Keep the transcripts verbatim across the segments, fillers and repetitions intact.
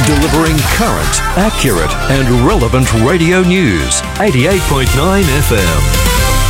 delivering current, accurate and relevant radio news. eighty-eight point nine F M.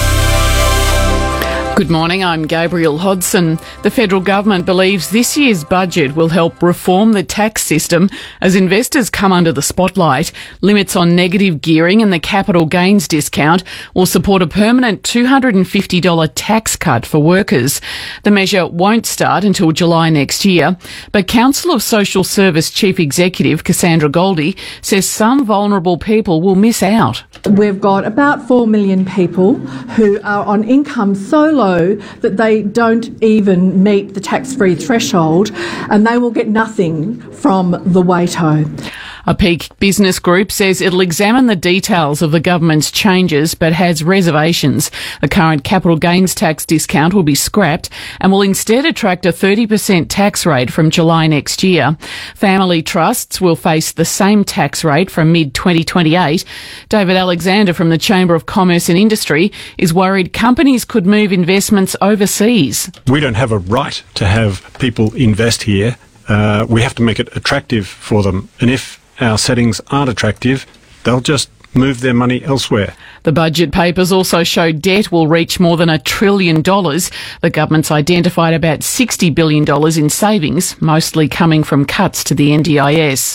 Good morning, I'm Gabrielle Hodson. The federal government believes this year's budget will help reform the tax system as investors come under the spotlight. Limits on negative gearing and the capital gains discount will support a permanent two hundred fifty dollars tax cut for workers. The measure won't start until July next year, but Council of Social Service Chief Executive Cassandra Goldie says some vulnerable people will miss out. We've got about four million people who are on income so low that they don't even meet the tax-free threshold, and they will get nothing from the WATO. A Peak Business Group says it'll examine the details of the government's changes but has reservations. The current capital gains tax discount will be scrapped and will instead attract a thirty percent tax rate from July next year. Family trusts will face the same tax rate from mid twenty twenty-eight. David Alexander from the Chamber of Commerce and Industry is worried companies could move investments overseas. We don't have a right to have people invest here. Uh, we have to make it attractive for them. And if our settings aren't attractive, they'll just move their money elsewhere. The budget papers also show debt will reach more than a trillion dollars. The government's identified about sixty billion dollars in savings, mostly coming from cuts to the N D I S.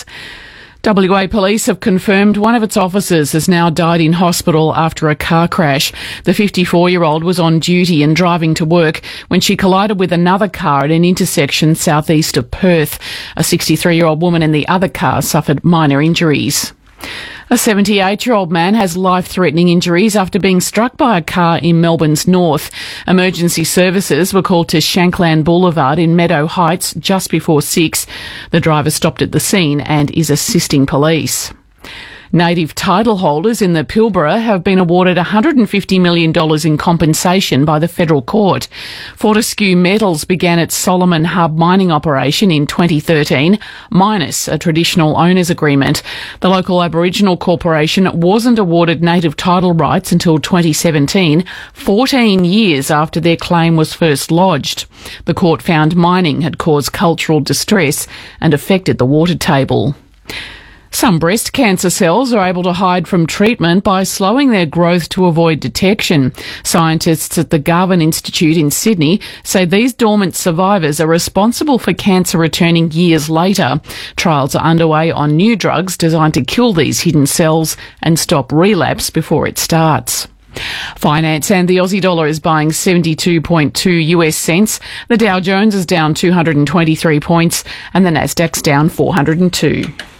W A Police have confirmed one of its officers has now died in hospital after a car crash. The fifty-four-year-old was on duty and driving to work when she collided with another car at an intersection southeast of Perth. A sixty-three-year-old woman in the other car suffered minor injuries. A seventy-eight-year-old man has life-threatening injuries after being struck by a car in Melbourne's north. Emergency services were called to Shankland Boulevard in Meadow Heights just before six. The driver stopped at the scene and is assisting police. Native title holders in the Pilbara have been awarded one hundred fifty million dollars in compensation by the federal court. Fortescue Metals began its Solomon Hub mining operation in twenty thirteen, minus a traditional owners agreement. The local Aboriginal corporation wasn't awarded native title rights until twenty seventeen, fourteen years after their claim was first lodged. The court found mining had caused cultural distress and affected the water table. Some breast cancer cells are able to hide from treatment by slowing their growth to avoid detection. Scientists at the Garvan Institute in Sydney say these dormant survivors are responsible for cancer returning years later. Trials are underway on new drugs designed to kill these hidden cells and stop relapse before it starts. Finance and the Aussie dollar is buying seventy-two point two US cents. The Dow Jones is down two hundred twenty-three points and the Nasdaq's down four hundred two.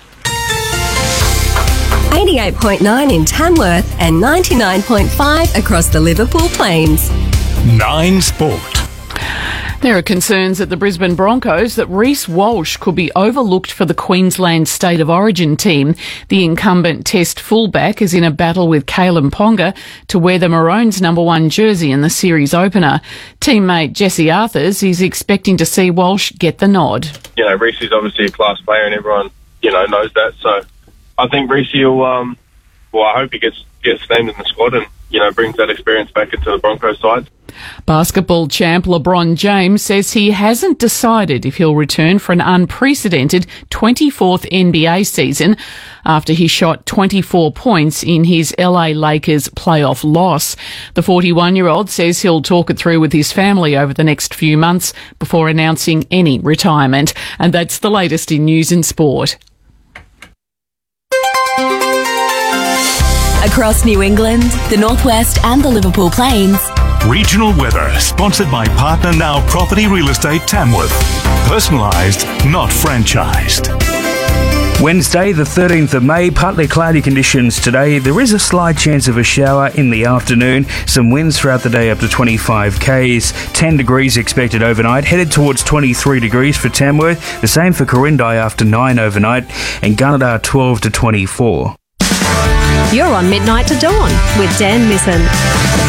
eighty-eight point nine in Tamworth and ninety-nine point five across the Liverpool Plains. Nine Sport. There are concerns at the Brisbane Broncos that Reece Walsh could be overlooked for the Queensland State of Origin team. The incumbent Test fullback is in a battle with Kalen Ponga to wear the Maroons' number one jersey in the series opener. Teammate Jesse Arthurs is expecting to see Walsh get the nod. You know, Reece is obviously a class player and everyone, you know, knows that. So I think Reece will, um, well, I hope he gets gets named in the squad and, you know, brings that experience back into the Broncos side. Basketball champ LeBron James says he hasn't decided if he'll return for an unprecedented twenty-fourth N B A season after he shot twenty-four points in his L A Lakers playoff loss. The forty-one-year-old says he'll talk it through with his family over the next few months before announcing any retirement. And that's the latest in news and sport. Across New England, the Northwest and the Liverpool Plains. Regional weather, sponsored by Partner Now Property Real Estate Tamworth. Personalised, not franchised. Wednesday, the thirteenth of May, partly cloudy conditions today. There is a slight chance of a shower in the afternoon. Some winds throughout the day up to twenty-five kays. ten degrees expected overnight, headed towards twenty-three degrees for Tamworth. The same for Corindai after nine overnight, and Gunnedah twelve to twenty-four. You're on Midnight to Dawn with Dan Misson.